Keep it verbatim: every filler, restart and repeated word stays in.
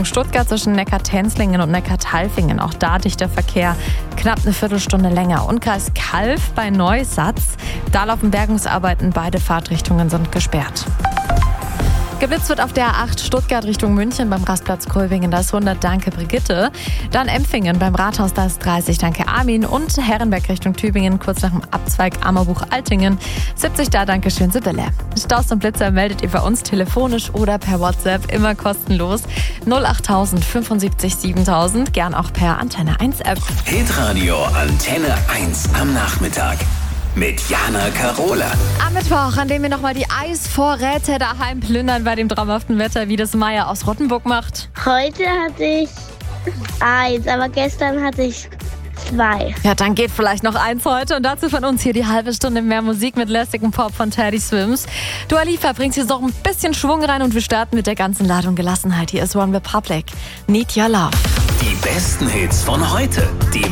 Stuttgart zwischen Neckar-Tenzlingen und Neckar-Talfingen. Auch da dichter Verkehr, knapp eine Viertelstunde länger. Und Kreis Calw bei Neusatz, da laufen Bergungsarbeiten, beide Fahrtrichtungen sind gesperrt. Geblitzt wird auf der A acht Stuttgart Richtung München beim Rastplatz Kolbingen, da ist hundert, danke Brigitte. Dann Empfingen beim Rathaus, da ist dreißig, danke Armin. Und Herrenberg Richtung Tübingen, kurz nach dem Abzweig Ammerbuch-Altingen, siebzig, da danke schön Sibylle. Staus und Blitzer meldet ihr bei uns telefonisch oder per WhatsApp, immer kostenlos. null achttausend fünfundsiebzig siebentausend, gern auch per Antenne eins App. Hitradio Antenne eins am Nachmittag. Mit Jana Karola. Am Mittwoch, an dem wir nochmal die Eisvorräte daheim plündern bei dem traumhaften Wetter, wie das Maya aus Rottenburg macht. Heute hatte ich eins, aber gestern hatte ich zwei. Ja, dann geht vielleicht noch eins heute. Und dazu von uns hier die halbe Stunde mehr Musik mit lässigem Pop von Teddy Swims. Dua Lipa bringt jetzt noch ein bisschen Schwung rein und wir starten mit der ganzen Ladung Gelassenheit. Hier ist One Republic. Need Your Love. Die besten Hits von heute. Die